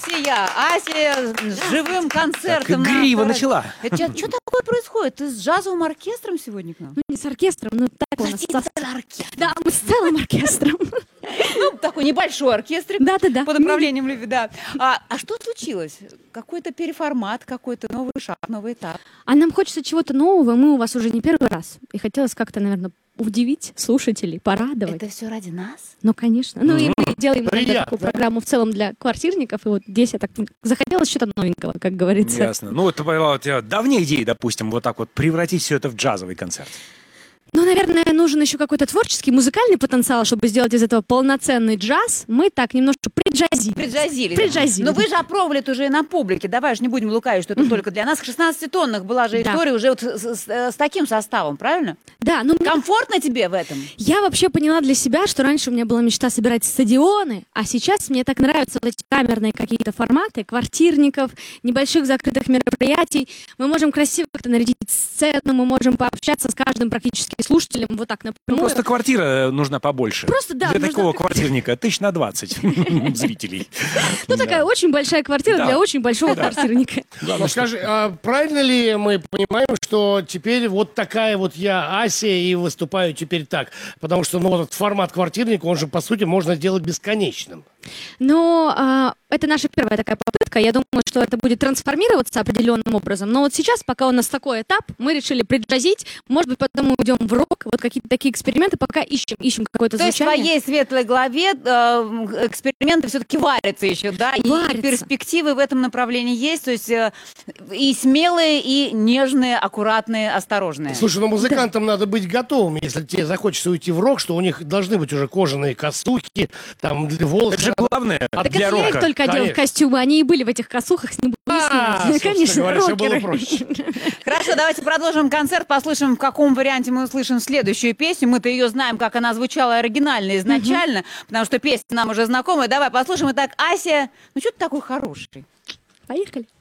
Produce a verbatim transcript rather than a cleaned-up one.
Асия, Асия с живым концертом. Так игриво начала. Что такое происходит? Ты с джазовым оркестром сегодня к нам? Ну, не с оркестром, но так у нас. Оркестр. Да, мы с целым оркестром. Ну, такой небольшой оркестрик. Да-да-да. Под управлением Леви, да. А, а что случилось? Какой-то переформат, какой-то новый шаг, новый этап? А нам хочется чего-то нового, мы у вас уже не первый раз. И хотелось как-то, наверное, удивить слушателей, порадовать. Это все ради нас? Ну, конечно. Ну, и мы делаем иногда такую Приятно. программу в целом для квартирников. И вот здесь я так захотелось что-то новенького, как говорится. Ясно. Ну, это была у тебя давняя идея, допустим, вот так вот превратить все это в джазовый концерт. Ну, наверное, нужен еще какой-то творческий, музыкальный потенциал, чтобы сделать из этого полноценный джаз. Мы так немножко приджазили. Приджазили. Приджазили. Но вы же опробовали это уже и на публике. Давай же не будем лукавить, что это только для нас. шестнадцатитонных была же Да. история уже вот с, с- с таким составом, правильно? Да, ну, мне- Комфортно тебе в этом? я вообще поняла для себя, что раньше у меня была мечта собирать стадионы, а сейчас мне так нравятся вот эти камерные какие-то форматы, квартирников, небольших закрытых мероприятий. Мы можем красиво как-то нарядить сцену, мы можем пообщаться с каждым практически слушателем вот так Ну, напрямую. просто квартира нужна побольше. Просто, да, Для нужна такого какая-то- квартирника тысяч на двадцать зрителей. Ну, такая очень большая квартира Да. для очень большого квартирника. Ну скажи, а правильно ли мы понимаем, что теперь вот такая вот я Ася и выступаю теперь так? Потому что, ну, вот этот формат квартирника, он же, по сути, можно сделать бесконечным. Но а, это наша первая такая попытка. Я думаю, что это будет трансформироваться определенным образом. Но вот сейчас, пока у нас такой этап, мы решили приджазить. Может быть, потом мы уйдем в рок. Вот какие-то такие эксперименты. Пока ищем, ищем какое-то То есть в звучание. твоей светлой голове э, эксперименты все-таки варятся еще, да? И Варятся. перспективы в этом направлении есть. То есть э, и смелые, и нежные, аккуратные, осторожные. Слушай, ну музыкантам надо быть готовым, если тебе захочется уйти в рок, что у них должны быть уже кожаные косухи, там волосы. Это же главное А Так для это я их рока. только одела в конечно. костюмы. Они и были в этих косухах, с ним А, объяснять. собственно Конечно, говоря, всё было рокеры. проще. Хорошо, давайте продолжим концерт, послушаем, в каком варианте мы услышим следующую песню. Мы-то ее знаем, как она звучала оригинально изначально, потому что песня нам уже знакомая. Давай послушаем. Итак, Ася, ну что ты такой хороший? Поехали.